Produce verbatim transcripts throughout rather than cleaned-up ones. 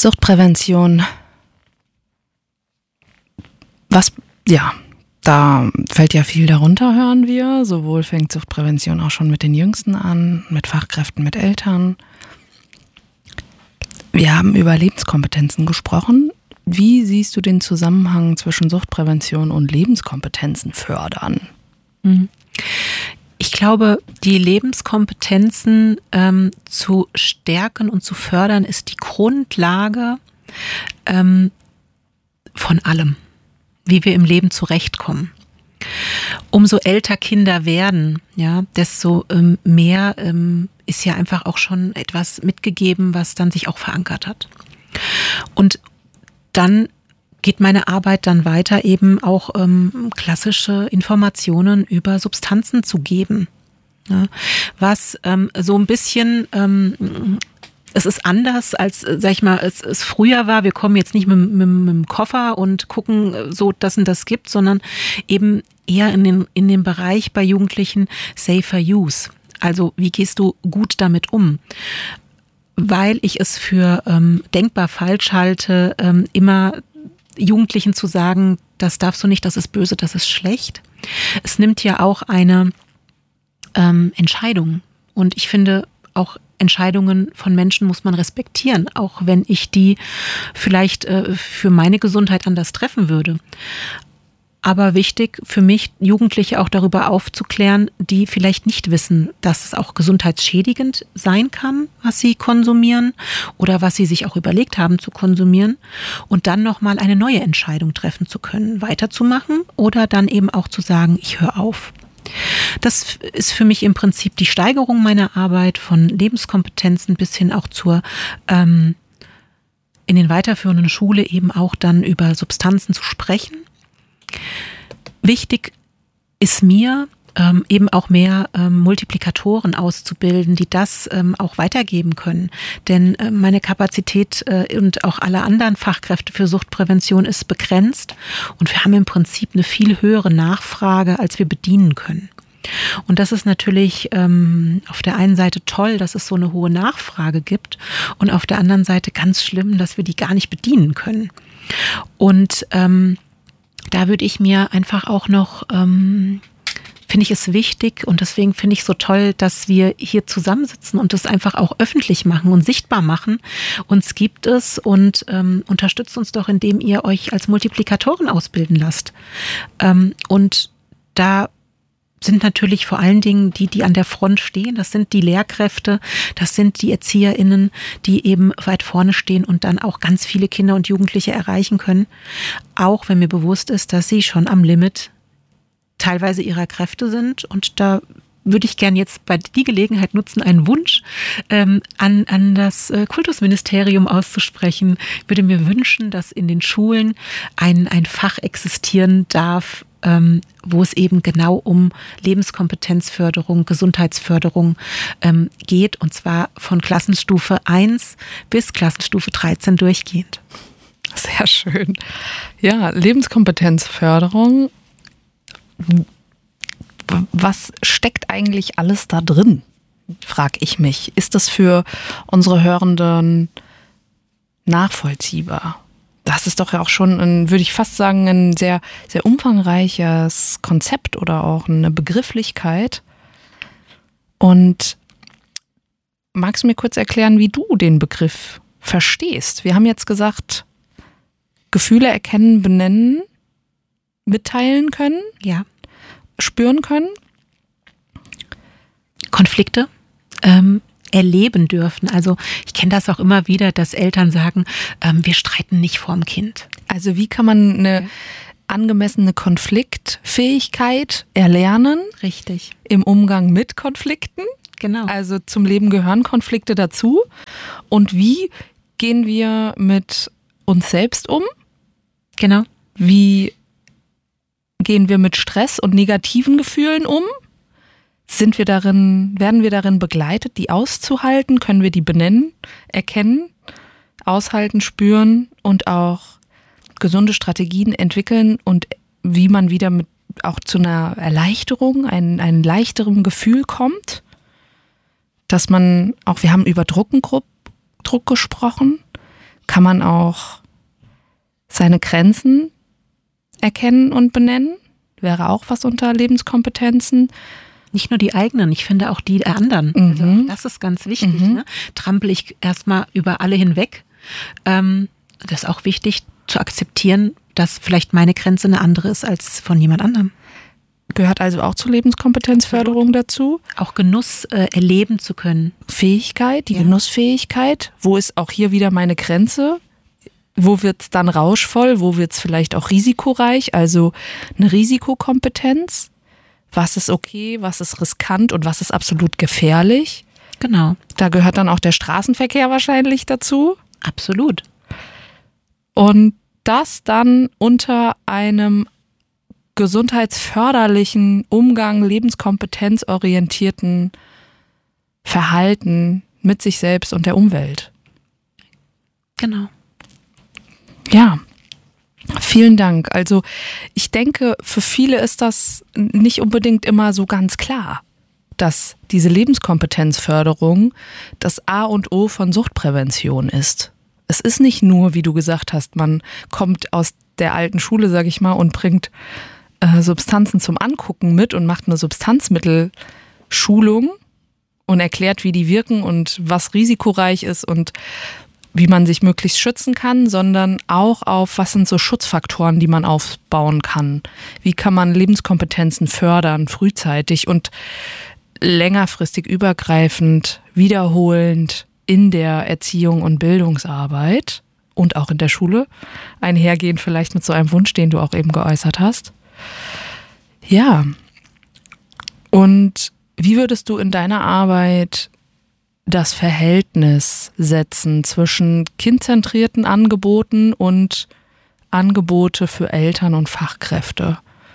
Suchtprävention. Was, ja, da fällt ja viel darunter, hören wir. Sowohl fängt Suchtprävention auch schon mit den Jüngsten an, mit Fachkräften, mit Eltern. Wir haben über Lebenskompetenzen gesprochen. Wie siehst du den Zusammenhang zwischen Suchtprävention und Lebenskompetenzen fördern? Ich glaube, die Lebenskompetenzen ähm, zu stärken und zu fördern, ist die Grundlage ähm, von allem, wie wir im Leben zurechtkommen. Umso älter Kinder werden, ja, desto ähm, mehr ähm, ist ja einfach auch schon etwas mitgegeben, was dann sich auch verankert hat. Und dann geht meine Arbeit dann weiter, eben auch ähm, klassische Informationen über Substanzen zu geben. Ja, was ähm, so ein bisschen, ähm, es ist anders als, sag ich mal, es, es früher war. Wir kommen jetzt nicht mit, mit, mit dem Koffer und gucken, so dass und das gibt, sondern eben eher in den, in dem Bereich bei Jugendlichen Safer Use. Also wie gehst du gut damit um? Weil ich es für ähm, denkbar falsch halte, ähm, immer Jugendlichen zu sagen, das darfst du nicht, das ist böse, das ist schlecht. Es nimmt ja auch eine ähm, Entscheidung. Und ich finde, auch Entscheidungen von Menschen muss man respektieren, auch wenn ich die vielleicht äh, für meine Gesundheit anders treffen würde. Aber wichtig für mich, Jugendliche auch darüber aufzuklären, die vielleicht nicht wissen, dass es auch gesundheitsschädigend sein kann, was sie konsumieren oder was sie sich auch überlegt haben zu konsumieren, und dann nochmal eine neue Entscheidung treffen zu können, weiterzumachen oder dann eben auch zu sagen, ich höre auf. Das ist für mich im Prinzip die Steigerung meiner Arbeit von Lebenskompetenzen bis hin auch zur ähm, in den weiterführenden Schule eben auch dann über Substanzen zu sprechen. Wichtig ist mir, ähm, eben auch mehr ähm, Multiplikatoren auszubilden, die das ähm, auch weitergeben können. Denn äh, meine Kapazität äh, und auch alle anderen Fachkräfte für Suchtprävention ist begrenzt und wir haben im Prinzip eine viel höhere Nachfrage, als wir bedienen können. Und das ist natürlich ähm, auf der einen Seite toll, dass es so eine hohe Nachfrage gibt und auf der anderen Seite ganz schlimm, dass wir die gar nicht bedienen können. Und ähm, da würde ich mir einfach auch noch, ähm, finde ich es wichtig und deswegen finde ich es so toll, dass wir hier zusammensitzen und das einfach auch öffentlich machen und sichtbar machen. Uns gibt es und ähm, unterstützt uns doch, indem ihr euch als Multiplikatoren ausbilden lasst. Ähm, und da sind natürlich vor allen Dingen die, die an der Front stehen. Das sind die Lehrkräfte, das sind die ErzieherInnen, die eben weit vorne stehen und dann auch ganz viele Kinder und Jugendliche erreichen können. Auch wenn mir bewusst ist, dass sie schon am Limit teilweise ihrer Kräfte sind. Und da würde ich gern jetzt bei die Gelegenheit nutzen, einen Wunsch ähm, an, an das äh, Kultusministerium auszusprechen. Ich würde mir wünschen, dass in den Schulen ein, ein Fach existieren darf, Ähm, wo es eben genau um Lebenskompetenzförderung, Gesundheitsförderung ähm, geht, und zwar von Klassenstufe eins bis Klassenstufe dreizehn durchgehend. Sehr schön. Ja, Lebenskompetenzförderung. Was steckt eigentlich alles da drin, frage ich mich. Ist das für unsere Hörenden nachvollziehbar? Das ist doch ja auch schon, ein, würde ich fast sagen, ein sehr, sehr umfangreiches Konzept oder auch eine Begrifflichkeit. Und magst du mir kurz erklären, wie du den Begriff verstehst? Wir haben jetzt gesagt, Gefühle erkennen, benennen, mitteilen können, ja, spüren können. Konflikte ähm, erleben dürfen. Also ich kenne das auch immer wieder, dass Eltern sagen, ähm, wir streiten nicht vorm Kind. Also wie kann man eine angemessene Konfliktfähigkeit erlernen? Richtig. Im Umgang mit Konflikten? Genau. Also zum Leben gehören Konflikte dazu. Und wie gehen wir mit uns selbst um? Genau. Wie gehen wir mit Stress und negativen Gefühlen um? Sind wir darin, werden wir darin begleitet, die auszuhalten? Können wir die benennen, erkennen, aushalten, spüren und auch gesunde Strategien entwickeln und wie man wieder mit auch zu einer Erleichterung, ein, ein leichterem Gefühl kommt? Dass man auch, wir haben über Druckengrupp, Druck gesprochen. Kann man auch seine Grenzen erkennen und benennen? Wäre auch was unter Lebenskompetenzen. Nicht nur die eigenen, ich finde auch die der anderen. Mhm. Also das ist ganz wichtig. Mhm. Ne? Trampel ich erstmal über alle hinweg. Ähm, das ist auch wichtig zu akzeptieren, dass vielleicht meine Grenze eine andere ist als von jemand anderem. Gehört also auch zur Lebenskompetenzförderung dazu. Auch Genuss äh, erleben zu können. Fähigkeit, die Ja. Genussfähigkeit. Wo ist auch hier wieder meine Grenze? Wo wird es dann rauschvoll? Wo wird es vielleicht auch risikoreich? Also eine Risikokompetenz. Was ist okay, was ist riskant und was ist absolut gefährlich? Genau. Da gehört dann auch der Straßenverkehr wahrscheinlich dazu. Absolut. Und das dann unter einem gesundheitsförderlichen Umgang, lebenskompetenzorientierten Verhalten mit sich selbst und der Umwelt. Genau. Ja, vielen Dank. Also ich denke, für viele ist das nicht unbedingt immer so ganz klar, dass diese Lebenskompetenzförderung das A und O von Suchtprävention ist. Es ist nicht nur, wie du gesagt hast, man kommt aus der alten Schule, sag ich mal, und bringt äh, Substanzen zum Angucken mit und macht eine Substanzmittelschulung und erklärt, wie die wirken und was risikoreich ist und wie man sich möglichst schützen kann, sondern auch auf, was sind so Schutzfaktoren, die man aufbauen kann. Wie kann man Lebenskompetenzen fördern, frühzeitig und längerfristig übergreifend, wiederholend in der Erziehung und Bildungsarbeit und auch in der Schule einhergehen, vielleicht mit so einem Wunsch, den du auch eben geäußert hast. Ja. Und wie würdest du in deiner Arbeit das Verhältnis setzen zwischen kindzentrierten Angeboten und Angebote für Eltern und Fachkräfte?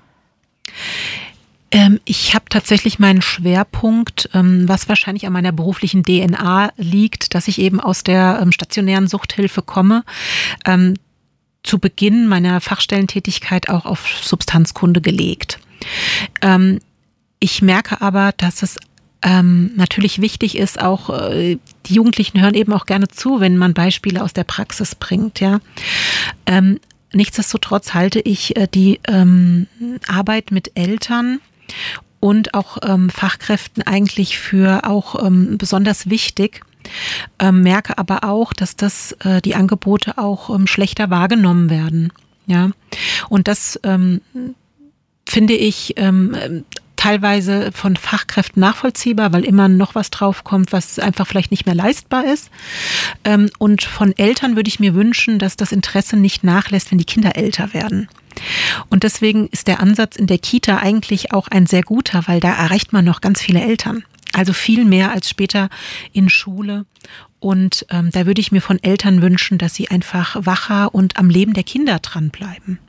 Ähm, ich habe tatsächlich meinen Schwerpunkt, ähm, was wahrscheinlich an meiner beruflichen D N A liegt, dass ich eben aus der ähm, stationären Suchthilfe komme, ähm, zu Beginn meiner Fachstellentätigkeit auch auf Substanzkunde gelegt. Ähm, ich merke aber, dass es Ähm, natürlich wichtig ist auch, äh, die Jugendlichen hören eben auch gerne zu, wenn man Beispiele aus der Praxis bringt, ja. Ähm, nichtsdestotrotz halte ich äh, die ähm, Arbeit mit Eltern und auch ähm, Fachkräften eigentlich für auch ähm, besonders wichtig, ähm, merke aber auch, dass das äh, die Angebote auch ähm, schlechter wahrgenommen werden, ja. Und das ähm, finde ich ähm, teilweise von Fachkräften nachvollziehbar, weil immer noch was draufkommt, was einfach vielleicht nicht mehr leistbar ist. Und von Eltern würde ich mir wünschen, dass das Interesse nicht nachlässt, wenn die Kinder älter werden. Und deswegen ist der Ansatz in der Kita eigentlich auch ein sehr guter, weil da erreicht man noch ganz viele Eltern. Also viel mehr als später in Schule. Und ähm, da würde ich mir von Eltern wünschen, dass sie einfach wacher und am Leben der Kinder dranbleiben.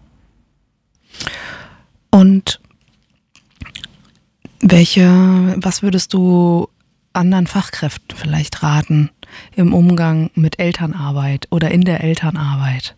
Und welche, was würdest du anderen Fachkräften vielleicht raten im Umgang mit Elternarbeit oder in der Elternarbeit?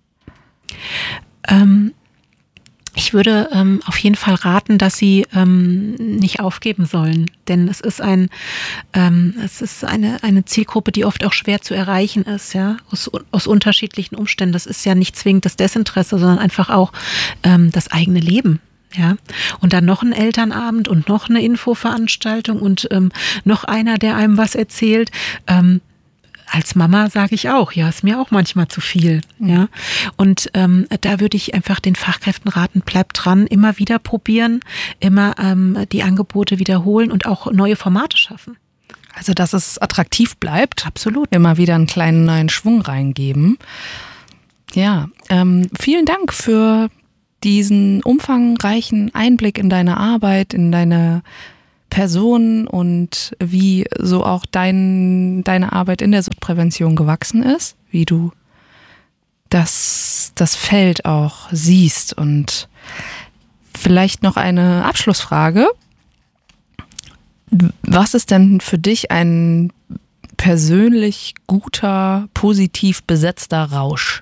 Ähm, ich würde ähm, auf jeden Fall raten, dass sie ähm, nicht aufgeben sollen, denn es ist ein, ähm, es ist eine eine Zielgruppe, die oft auch schwer zu erreichen ist, ja, aus aus unterschiedlichen Umständen. Das ist ja nicht zwingend das Desinteresse, sondern einfach auch ähm, das eigene Leben. Ja, und dann noch ein Elternabend und noch eine Infoveranstaltung und ähm, noch einer, der einem was erzählt. Ähm, als Mama sage ich auch, ja, ist mir auch manchmal zu viel. Mhm. Ja, und ähm, da würde ich einfach den Fachkräften raten, bleibt dran, immer wieder probieren, immer ähm, die Angebote wiederholen und auch neue Formate schaffen. Also, dass es attraktiv bleibt. Absolut. Immer wieder einen kleinen neuen Schwung reingeben. Ja, ähm, vielen Dank für diesen umfangreichen Einblick in deine Arbeit, in deine Person und wie so auch dein, deine Arbeit in der Suchtprävention gewachsen ist, wie du das, das Feld auch siehst. Und vielleicht noch eine Abschlussfrage. Was ist denn für dich ein persönlich guter, positiv besetzter Rausch?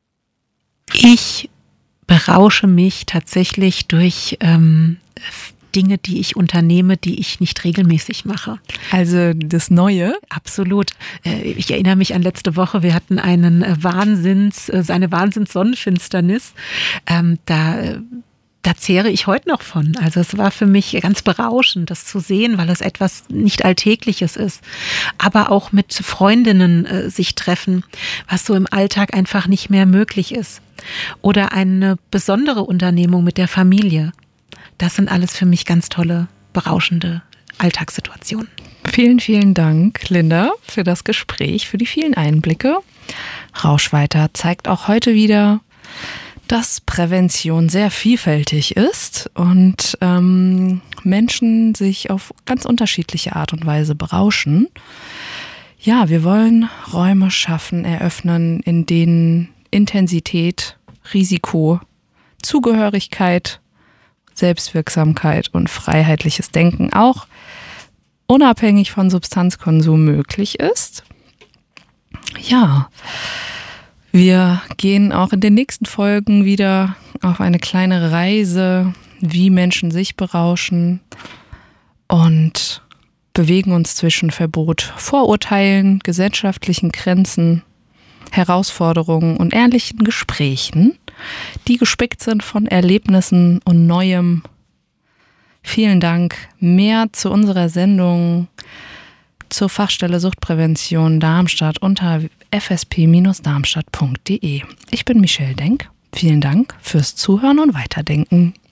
Ich berausche mich tatsächlich durch ähm, Dinge, die ich unternehme, die ich nicht regelmäßig mache. Also das Neue? Absolut. Ich erinnere mich an letzte Woche, wir hatten einen Wahnsinns, eine Wahnsinns-Sonnenfinsternis. Da Da zehre ich heute noch von. Also es war für mich ganz berauschend, das zu sehen, weil es etwas nicht Alltägliches ist. Aber auch mit Freundinnen äh, sich treffen, was so im Alltag einfach nicht mehr möglich ist. Oder eine besondere Unternehmung mit der Familie. Das sind alles für mich ganz tolle, berauschende Alltagssituationen. Vielen, vielen Dank, Linda, für das Gespräch, für die vielen Einblicke. Rauschweiter zeigt auch heute wieder, dass Prävention sehr vielfältig ist und ähm, Menschen sich auf ganz unterschiedliche Art und Weise berauschen. Ja, wir wollen Räume schaffen, eröffnen, in denen Intensität, Risiko, Zugehörigkeit, Selbstwirksamkeit und freiheitliches Denken auch unabhängig von Substanzkonsum möglich ist. Ja, wir gehen auch in den nächsten Folgen wieder auf eine kleine Reise, wie Menschen sich berauschen und bewegen uns zwischen Verbot, Vorurteilen, gesellschaftlichen Grenzen, Herausforderungen und ehrlichen Gesprächen, die gespickt sind von Erlebnissen und Neuem. Vielen Dank. Mehr zu unserer Sendung zur Fachstelle Suchtprävention Darmstadt unter f s p Bindestrich darmstadt punkt d e. Ich bin Michelle Denk. Vielen Dank fürs Zuhören und Weiterdenken.